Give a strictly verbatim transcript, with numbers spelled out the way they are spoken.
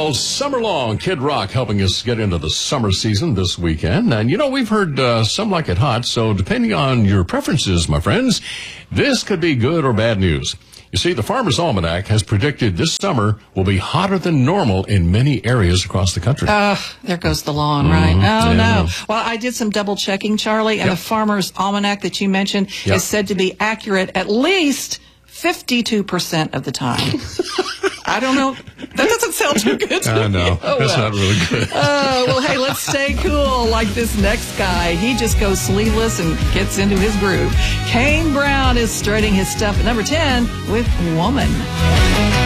all summer long. Kid Rock helping us get into the summer season this weekend. And, you know, we've heard uh, some like it hot, so depending on your preferences, my friends, this could be good or bad news. You see, the Farmer's Almanac has predicted this summer will be hotter than normal in many areas across the country. Uh, there goes the lawn, right? Mm-hmm. Oh, yeah. no. Well, I did some double checking, Charlie, and Yep. the Farmer's Almanac that you mentioned Yep. is said to be accurate at least fifty-two percent of the time. I don't know. That doesn't sound too good to I know. me. Oh, That's well. not really good. Oh, well, hey, let's stay cool like this next guy. He just goes sleeveless and gets into his groove. Kane Brown is strutting his stuff at number ten with Woman.